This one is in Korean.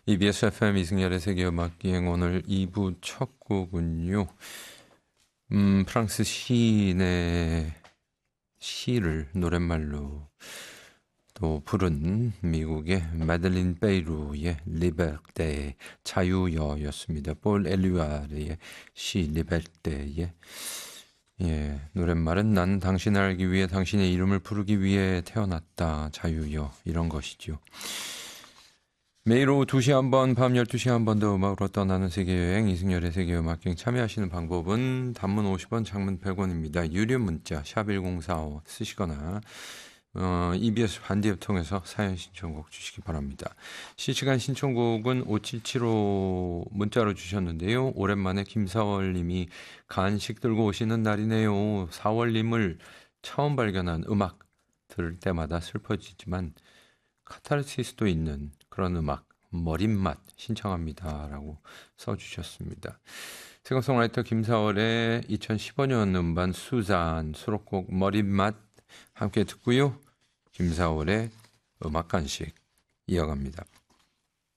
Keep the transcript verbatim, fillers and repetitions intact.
이비에스 에프엠 이승열의 세계음악여행 오늘 이 부 첫 곡은요. 음, 프랑스 시인의 시를 노랫말로 또 부른 미국의 마들린 베이루의 리베르테 자유여였습니다. 볼 엘리와르의 시 리베르테의 예, 노랫말은 난 당신을 알기 위해 당신의 이름을 부르기 위해 태어났다. 자유여 이런 것이죠. 매일 오후 두 시 한 번, 밤 열두 시 한 번 더 음악으로 떠나는 세계여행 이승열의 세계음악여행 참여하시는 방법은 단문 오십 원, 장문 백 원입니다. 유료 문자 샵 일공사오 쓰시거나 어, 이비에스 반디앱 통해서 사연 신청곡 주시기 바랍니다. 실시간 신청곡은 오칠칠오 문자로 주셨는데요. 오랜만에 김사월 님이 간식 들고 오시는 날이네요. 사월님을 처음 발견한 음악 들을 때마다 슬퍼지지만 카타르시스도 있는 그런 음악 머릿맛 신청합니다 라고 써주셨습니다. 싱어송라이터 김사월의 이천십오 년 음반 수잔 수록곡 머릿맛 함께 듣고요. 김사월의 음악 간식 이어갑니다.